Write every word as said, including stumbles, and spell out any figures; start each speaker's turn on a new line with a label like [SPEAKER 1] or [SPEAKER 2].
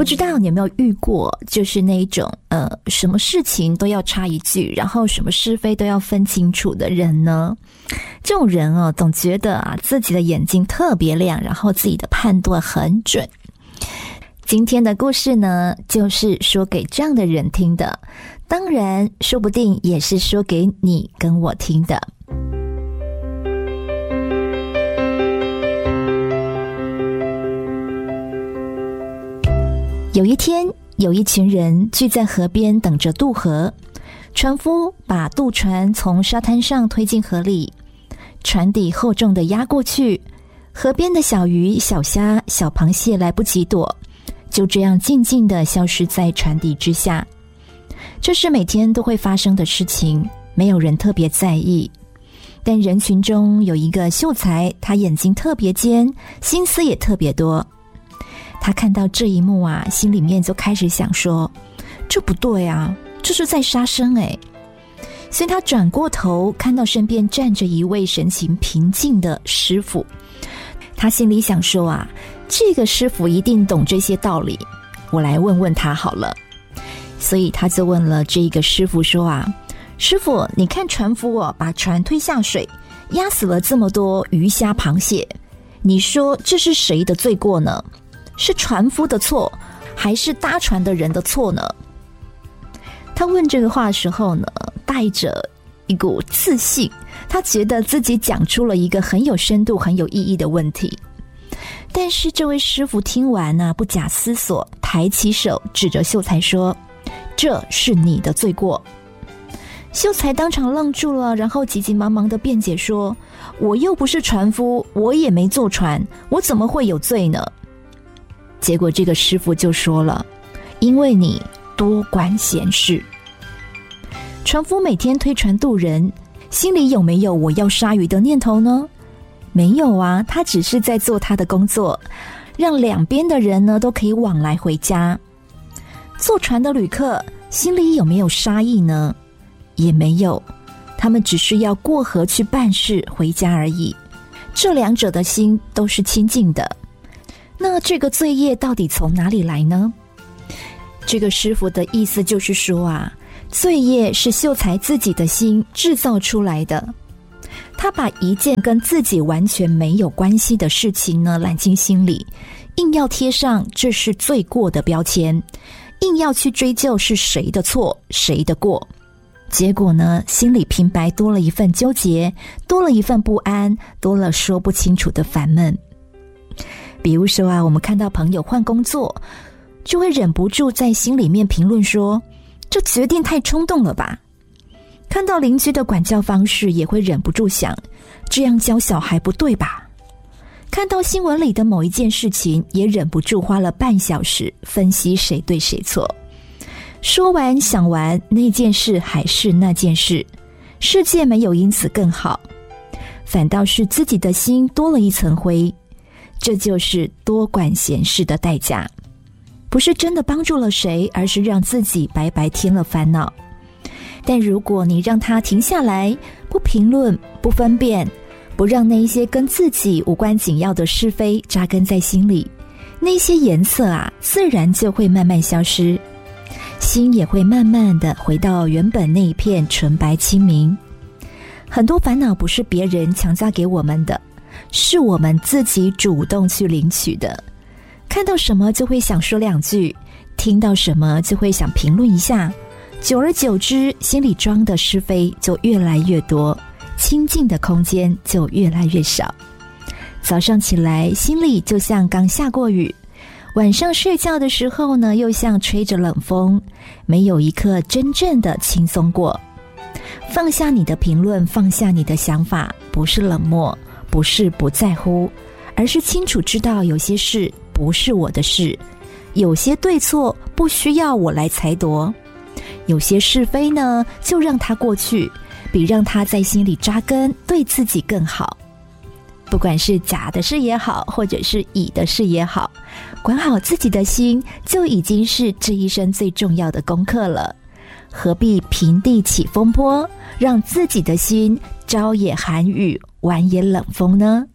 [SPEAKER 1] 不知道你有没有遇过，就是那一种呃，什么事情都要插一句，然后什么是非都要分清楚的人呢？这种人哦，总觉得啊自己的眼睛特别亮，然后自己的判断很准。今天的故事呢，就是说给这样的人听的，当然说不定也是说给你跟我听的。有一天，有一群人聚在河边等着渡河，船夫把渡船从沙滩上推进河里，船底厚重的压过去，河边的小鱼、小虾、小螃蟹来不及躲，就这样静静地消失在船底之下。这是每天都会发生的事情，没有人特别在意。但人群中有一个秀才，他眼睛特别尖，心思也特别多。他看到这一幕啊，心里面就开始想说，这不对啊，这是在杀生诶。所以他转过头，看到身边站着一位神情平静的师傅，他心里想说啊，这个师傅一定懂这些道理，我来问问他好了。所以他就问了这个师傅说啊，师傅，你看船夫哦，把船推下水，压死了这么多鱼虾螃蟹，你说这是谁的罪过呢？是船夫的错，还是搭船的人的错呢？他问这个话的时候呢，带着一股自信，他觉得自己讲出了一个很有深度、很有意义的问题。但是这位师傅听完呢、啊，不假思索，抬起手指着秀才说，这是你的罪过。秀才当场愣住了，然后急急忙忙的辩解说，我又不是船夫，我也没坐船，我怎么会有罪呢？结果这个师傅就说了，因为你多管闲事。船夫每天推船渡人，心里有没有我要杀鱼的念头呢？没有啊，他只是在做他的工作，让两边的人呢都可以往来回家。坐船的旅客心里有没有杀意呢？也没有，他们只是要过河去办事回家而已。这两者的心都是清净的。那这个罪业到底从哪里来呢？这个师傅的意思就是说啊，罪业是秀才自己的心制造出来的。他把一件跟自己完全没有关系的事情呢揽进心里，硬要贴上这是罪过的标签，硬要去追究是谁的错谁的过。结果呢，心里平白多了一份纠结，多了一份不安，多了说不清楚的烦闷。比如说啊，我们看到朋友换工作，就会忍不住在心里面评论说，这决定太冲动了吧。看到邻居的管教方式，也会忍不住想，这样教小孩不对吧。看到新闻里的某一件事情，也忍不住花了半小时分析谁对谁错。说完想完，那件事还是那件事，世界没有因此更好，反倒是自己的心多了一层灰。这就是多管闲事的代价，不是真的帮助了谁，而是让自己白白添了烦恼。但如果你让他停下来，不评论，不分辨，不让那一些跟自己无关紧要的是非扎根在心里，那些颜色啊，自然就会慢慢消失，心也会慢慢的回到原本那一片纯白清明。很多烦恼不是别人强加给我们的，是我们自己主动去领取的。看到什么就会想说两句，听到什么就会想评论一下，久而久之，心里装的是非就越来越多，清静的空间就越来越少。早上起来，心里就像刚下过雨，晚上睡觉的时候呢，又像吹着冷风，没有一刻真正的轻松过。放下你的评论，放下你的想法，不是冷漠，不是不在乎，而是清楚知道有些事不是我的事，有些对错不需要我来裁夺，有些是非呢，就让它过去，比让它在心里扎根对自己更好。不管是假的事也好，或者是乙的事也好，管好自己的心就已经是这一生最重要的功课了。何必平地起风波，让自己的心朝也寒雨，晚也冷风呢？